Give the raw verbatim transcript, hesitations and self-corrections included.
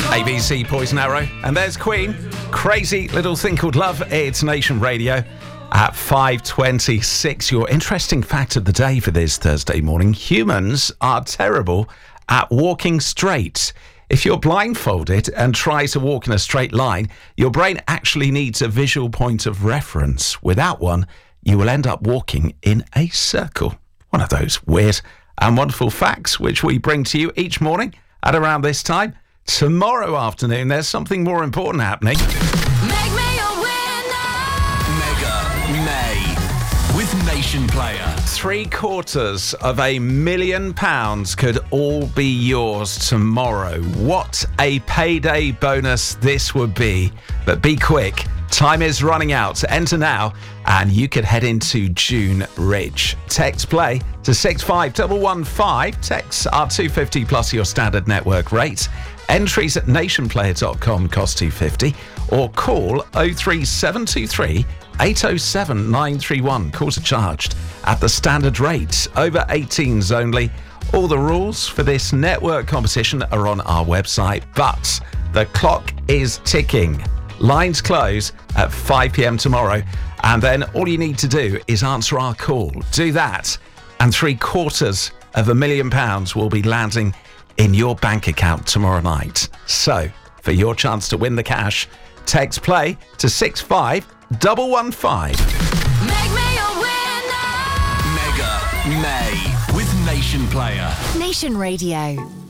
A B C Poison Arrow. And there's Queen. Crazy Little Thing Called Love. It's Nation Radio at five twenty-six. Your interesting fact of the day for this Thursday morning. Humans are terrible at walking straight. If you're blindfolded and try to walk in a straight line, your brain actually needs a visual point of reference. Without one, you will end up walking in a circle. One of those weird and wonderful facts which we bring to you each morning at around this time. Tomorrow afternoon, there's something more important happening. Make me a winner. Mega May with Nation Player. Three quarters of a million pounds could all be yours tomorrow. What a payday bonus this would be. But be quick. Time is running out. Enter now and you could head into June rich. Text play to six five one one five. Texts are two pounds fifty plus your standard network rate. Entries at nation player dot com cost two pounds fifty or call oh three seven two three eight oh seven nine three one. Calls are charged at the standard rate. Over eighteens only. All the rules for this network competition are on our website, but the clock is ticking. Lines close at five p.m. tomorrow, and then all you need to do is answer our call. Do that, and three quarters of a million pounds will be landing in your bank account tomorrow night. So, for your chance to win the cash, text play to six five one one five. Make me a winner. Mega May with Nation Player. Nation Radio.